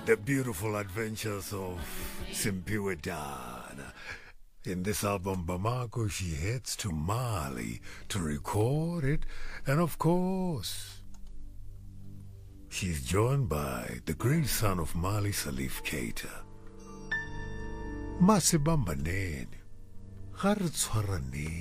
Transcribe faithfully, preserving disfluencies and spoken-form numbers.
The beautiful adventures of Simpiwe Dana. In this album, Bamako, she heads to Mali to record it. And of course, she's joined by the great son of Mali, Salif Keita. Masibambaneni, ga re tshwaraneng.